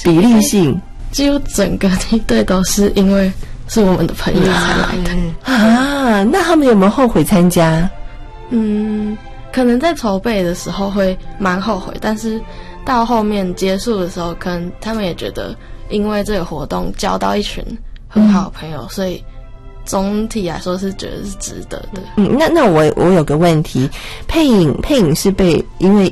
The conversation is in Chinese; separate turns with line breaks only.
比例性
几乎整个梯队都是因为是我们的朋友才来的
啊。那他们有没有后悔参加？
可能在筹备的时候会蛮后悔，但是到后面结束的时候，可能他们也觉得因为这个活动交到一群很好的朋友，所以总体来说是觉得是值得的。
那我有个问题，配影是因为